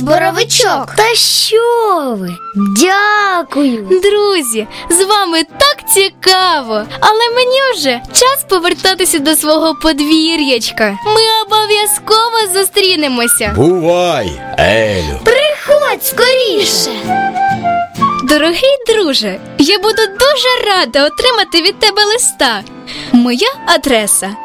боровичок. Та що ви? Дякую. Друзі, з вами так цікаво, але мені вже час повертатися до свого подвір'ячка. Ми обов'язково зустрінемося. Бувай, Елю. Приходь скоріше. Дорогий друже, я буду дуже рада отримати від тебе листа. Моя адреса